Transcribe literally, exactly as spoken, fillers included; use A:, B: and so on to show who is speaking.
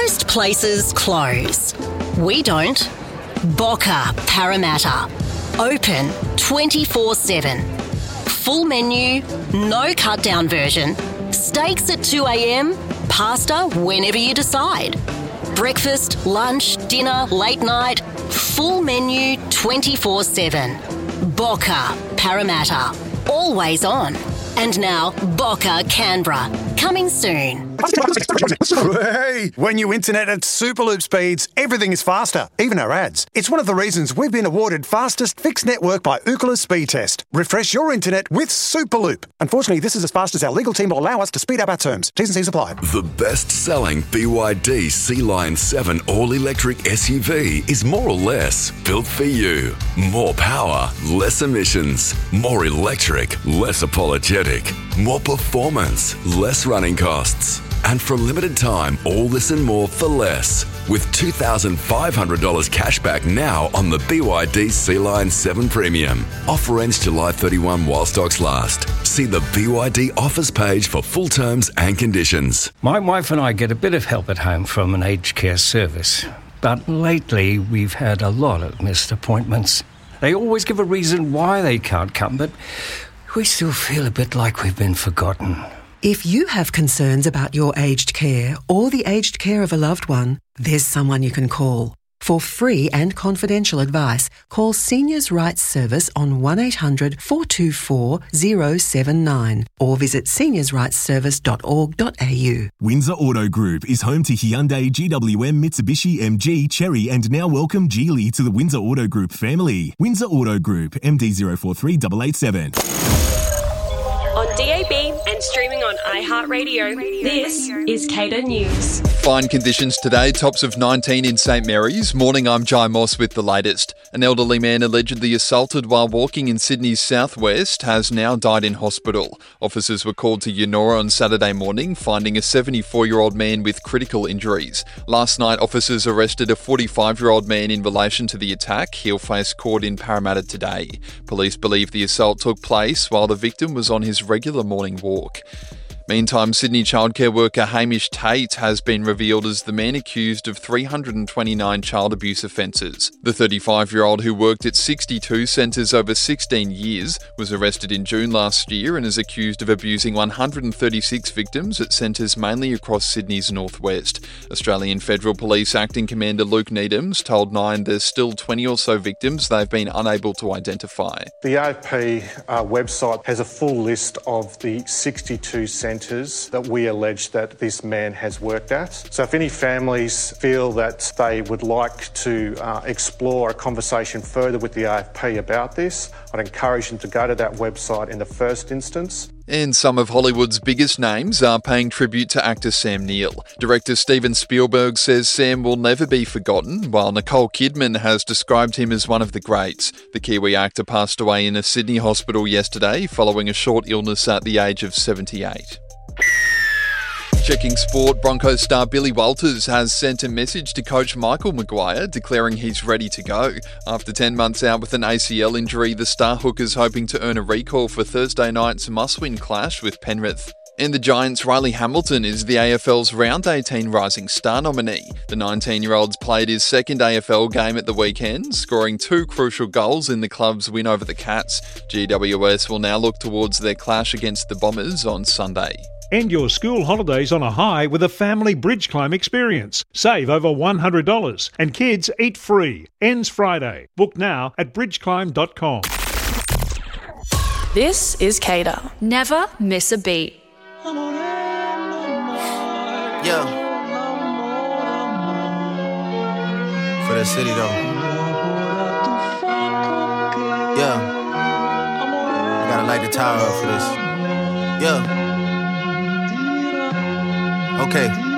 A: Most places close. We don't. Boca Parramatta. Open twenty-four seven. Full menu, no cut-down version. Steaks at two a.m, pasta whenever you decide. Breakfast, lunch, dinner, late night. Full menu twenty-four seven. Boca Parramatta. Always on. And now, Boca Canberra. Coming soon.
B: Hey, when you internet at Superloop speeds, everything is faster, even our ads. It's one of the reasons we've been awarded fastest fixed network by Ookla Speed Test. Refresh your internet with Superloop. Unfortunately, this is as fast as our legal team will allow us to speed up our terms. T's and C's apply.
C: The best-selling B Y D Sea Lion seven all-electric S U V is more or less built for you. More power, less emissions. More electric, less apologetic. More performance, less running costs. And for a limited time, all this and more for less. With two thousand five hundred dollars cash back now on the B Y D Sea Lion seven Premium. Offer ends July thirty-first while stocks last. See the B Y D offers page for full terms and conditions.
D: My wife and I get a bit of help at home from an aged care service. But lately, we've had a lot of missed appointments. They always give a reason why they can't come, but we still feel a bit like we've been forgotten.
E: If you have concerns about your aged care or the aged care of a loved one, there's someone you can call. For free and confidential advice, call Seniors' Rights Service on one eight hundred four two four zero seven nine or visit seniors rights service dot org dot a u.
F: Windsor Auto Group is home to Hyundai, G W M, Mitsubishi, M G, Chery and now welcome Geely to the Windsor Auto Group family. Windsor Auto Group, M D zero four three eight eight seven.
G: On D A B and streaming on iHeartRadio, this is Cater News.
H: Fine conditions today, tops of nineteen in St Mary's. Morning, I'm Jai Moss with the latest. An elderly man allegedly assaulted while walking in Sydney's southwest has now died in hospital. Officers were called to Yennora on Saturday morning, finding a seventy-four-year-old man with critical injuries. Last night, officers arrested a forty-five-year-old man in relation to the attack. He'll face court in Parramatta today. Police believe the assault took place while the victim was on his regular morning walk. Meantime, Sydney childcare worker Hamish Tate has been revealed as the man accused of three hundred twenty-nine child abuse offences. The thirty-five-year-old who worked at sixty-two centres over sixteen years was arrested in June last year and is accused of abusing one hundred thirty-six victims at centres mainly across Sydney's northwest. Australian Federal Police Acting Commander Luke Needhams told Nine there's still twenty or so victims they've been unable to identify.
I: The A F P uh, website has a full list of the sixty-two centres that we allege that this man has worked at. So if any families feel that they would like to uh, explore a conversation further with the A F P about this, I'd encourage them to go to that website in the first instance.
H: And some of Hollywood's biggest names are paying tribute to actor Sam Neill. Director Steven Spielberg says Sam will never be forgotten, while Nicole Kidman has described him as one of the greats. The Kiwi actor passed away in a Sydney hospital yesterday following a short illness at the age of seventy-eight. Checking sport, Broncos star Billy Walters has sent a message to coach Michael Maguire declaring he's ready to go. After ten months out with an A C L injury, the star hooker's hoping to earn a recall for Thursday night's must-win clash with Penrith. And the Giants' Riley Hamilton is the A F L's Round eighteen Rising Star nominee. The nineteen-year-old's played his second A F L game at the weekend, scoring two crucial goals in the club's win over the Cats. G W S will now look towards their clash against the Bombers on Sunday.
J: End your school holidays on a high with a family bridge climb experience. Save over one hundred dollars and kids eat free. Ends Friday. Book now at bridge climb dot com.
G: This is Cater. Never miss a beat.
K: Yeah. For the city though. Yeah. I gotta light the tower up for this. Yeah. Okay.